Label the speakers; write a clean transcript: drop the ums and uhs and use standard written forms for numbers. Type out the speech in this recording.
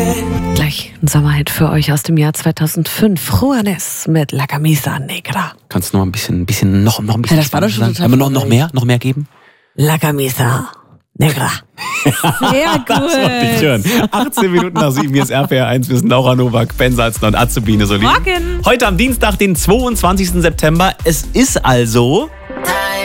Speaker 1: Gleich ein Sommerhit für euch aus dem Jahr 2005. Juanes mit La Camisa Negra.
Speaker 2: Kannst du noch ein bisschen noch ein bisschen.
Speaker 1: Ja, das war doch schon total.
Speaker 2: Aber noch mehr geben?
Speaker 1: La Camisa Negra. Sehr gut.
Speaker 2: Das wollte ich hören. 18 Minuten nach 7, hier ist RPR 1. Wir sind Laura Nowak, Ben Salzner und Azubine Solin.
Speaker 1: Morgen.
Speaker 2: Heute am Dienstag, den 22. September. Es ist also